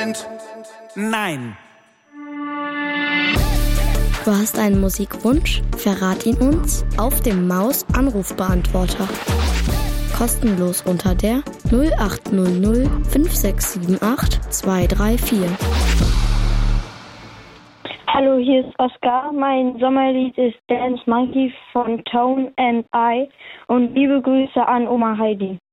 Talent? Nein. Du hast einen Musikwunsch? Verrat ihn uns auf dem Maus-Anrufbeantworter. Kostenlos unter der 0800 5678 234. Hallo, hier ist Oskar. Mein Sommerlied ist Dance Monkey von Tone and I und liebe Grüße an Oma Heidi.